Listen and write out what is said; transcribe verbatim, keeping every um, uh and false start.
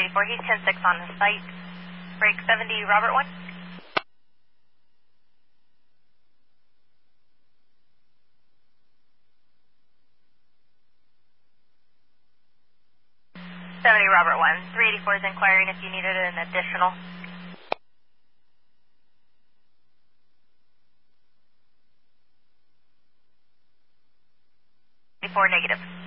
eighty-four, he's ten six on the site. Break seventy, Robert one. seventy, Robert one. three eighty-four is inquiring if you needed an additional. eighty-four, negative.